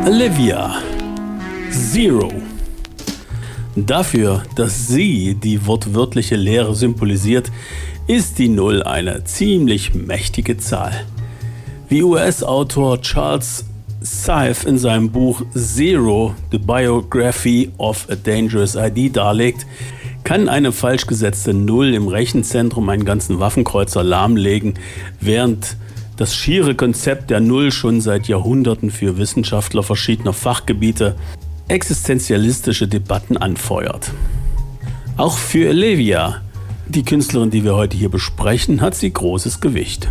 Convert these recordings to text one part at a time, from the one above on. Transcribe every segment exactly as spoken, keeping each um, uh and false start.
Olivia, Zero. Dafür, dass sie die wortwörtliche Leere symbolisiert, ist die Null eine ziemlich mächtige Zahl. Wie U S-Autor Charles Seife in seinem Buch Zero, The Biography of a Dangerous I D darlegt, kann eine falsch gesetzte Null im Rechenzentrum einen ganzen Waffenkreuzer lahmlegen, während das schiere Konzept der Null schon seit Jahrhunderten für Wissenschaftler verschiedener Fachgebiete existenzialistische Debatten anfeuert. Auch für Olivia, die Künstlerin, die wir heute hier besprechen, hat sie großes Gewicht.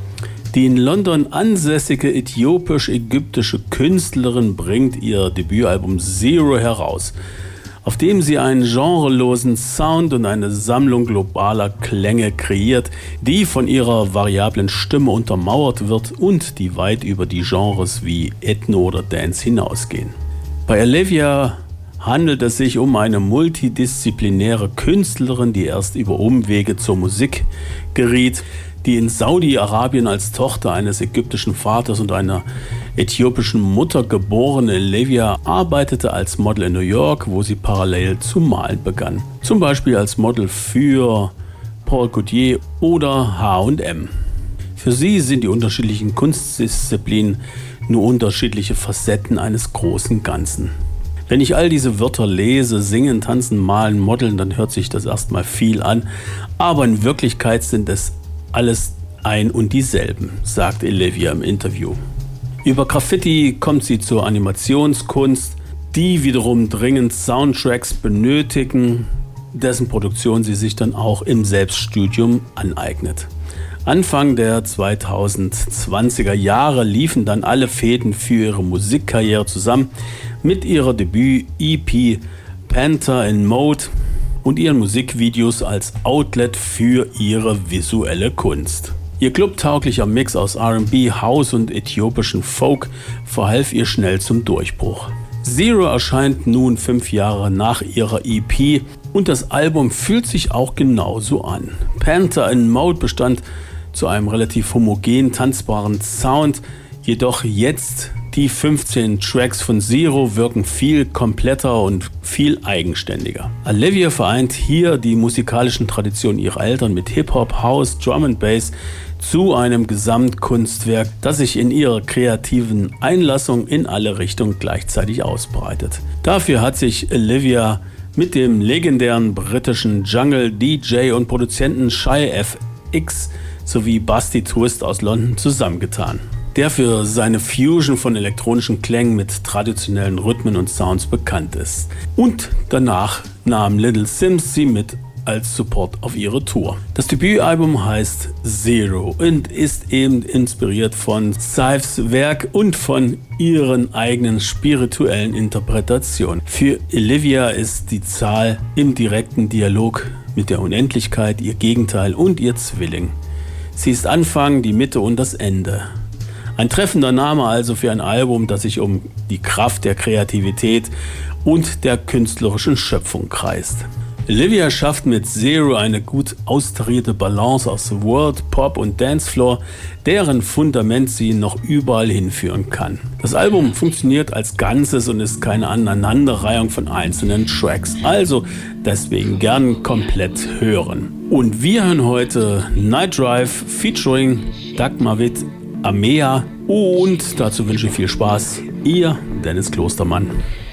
Die in London ansässige äthiopisch-ägyptische Künstlerin bringt ihr Debütalbum Zero heraus, auf dem sie einen genrelosen Sound und eine Sammlung globaler Klänge kreiert, die von ihrer variablen Stimme untermauert wird und die weit über die Genres wie Ethno oder Dance hinausgehen. Bei Olivia handelt es sich um eine multidisziplinäre Künstlerin, die erst über Umwege zur Musik geriet, die in Saudi-Arabien als Tochter eines ägyptischen Vaters und einer äthiopischen Mutter geborene Olivia arbeitete als Model in New York, wo sie parallel zu malen begann. Zum Beispiel als Model für Paul Gaultier oder H und M. Für sie sind die unterschiedlichen Kunstdisziplinen nur unterschiedliche Facetten eines großen Ganzen. Wenn ich all diese Wörter lese, singen, tanzen, malen, modeln, dann hört sich das erstmal viel an, aber in Wirklichkeit sind es alles ein und dieselben, sagt Olivia im Interview. Über Graffiti kommt sie zur Animationskunst, die wiederum dringend Soundtracks benötigen, dessen Produktion sie sich dann auch im Selbststudium aneignet. Anfang der zweitausendzwanziger Jahre liefen dann alle Fäden für ihre Musikkarriere zusammen mit ihrer Debüt-E P Panther in Mode und ihren Musikvideos als Outlet für ihre visuelle Kunst. Ihr clubtauglicher Mix aus R and B, House und äthiopischen Folk verhalf ihr schnell zum Durchbruch. Zero erscheint nun fünf Jahre nach ihrer E P und das Album fühlt sich auch genauso an. Panther in Mode bestand zu einem relativ homogen tanzbaren Sound, jedoch jetzt die fünfzehn Tracks von Zero wirken viel kompletter und viel eigenständiger. Olivia vereint hier die musikalischen Traditionen ihrer Eltern mit Hip-Hop, House, Drum and Bass zu einem Gesamtkunstwerk, das sich in ihrer kreativen Einlassung in alle Richtungen gleichzeitig ausbreitet. Dafür hat sich Olivia mit dem legendären britischen Jungle-D J und Produzenten Shy F X sowie Basti Twist aus London zusammengetan, der für seine Fusion von elektronischen Klängen mit traditionellen Rhythmen und Sounds bekannt ist. Und danach nahm Little Simz sie mit als Support auf ihre Tour. Das Debütalbum heißt Zero und ist eben inspiriert von Seifes Werk und von ihren eigenen spirituellen Interpretationen. Für Olivia ist die Zahl im direkten Dialog mit der Unendlichkeit ihr Gegenteil und ihr Zwilling. Sie ist Anfang, die Mitte und das Ende. Ein treffender Name also für ein Album, das sich um die Kraft der Kreativität und der künstlerischen Schöpfung kreist. Olivia schafft mit Zero eine gut austarierte Balance aus World, Pop und Dancefloor, deren Fundament sie noch überall hinführen kann. Das Album funktioniert als Ganzes und ist keine Aneinanderreihung von einzelnen Tracks, also deswegen gern komplett hören. Und wir hören heute Night Drive featuring Dagmar Witt, Amea, und dazu wünsche ich viel Spaß. Ihr Dennis Klostermann.